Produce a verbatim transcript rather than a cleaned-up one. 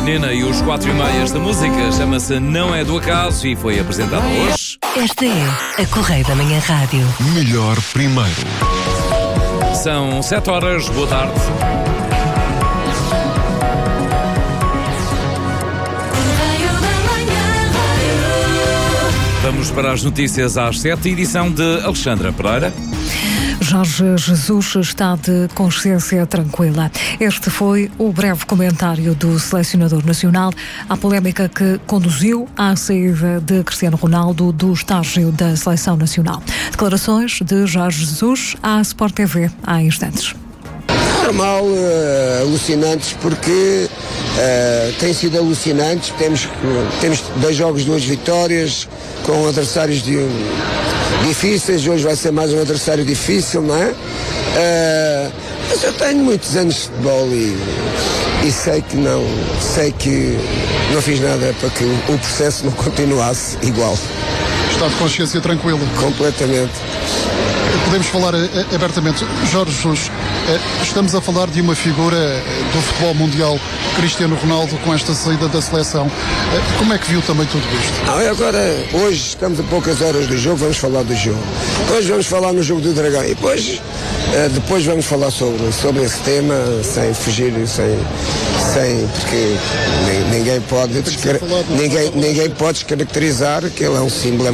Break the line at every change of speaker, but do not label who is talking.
Nena e os quatro e meia. Esta música chama-se Não É do Acaso e foi apresentada hoje.
Esta é a Correio da Manhã Rádio.
Melhor primeiro.
São sete horas, boa tarde. Vamos para as notícias às sete, edição de Alexandra Pereira.
Jorge Jesus está de consciência tranquila. Este foi o breve comentário do selecionador nacional à polémica que conduziu à saída de Cristiano Ronaldo do estágio da seleção nacional. Declarações de Jorge Jesus à Sport T V há instantes.
Normal, uh, alucinantes, porque uh, tem sido alucinantes. Temos, temos dois jogos, duas vitórias, com adversários de, difíceis. Hoje vai ser mais um adversário difícil, não é? Uh, mas eu tenho muitos anos de futebol e, e sei que não, sei que não fiz nada para que o processo não continuasse igual.
Está de consciência tranquilo?
Completamente.
Podemos falar uh, abertamente. Jorge Jesus, uh, estamos a falar de uma figura do futebol mundial, Cristiano Ronaldo, com esta saída da seleção. Uh, como é que viu também tudo isto?
Ah, agora, hoje estamos a poucas horas do jogo, vamos falar do jogo. Depois vamos falar no jogo do Dragão. E depois, uh, depois vamos falar sobre, sobre esse tema, sem fugir, sem... sem porque ninguém pode, descar... ninguém, ninguém pode descaracterizar que ele é um símbolo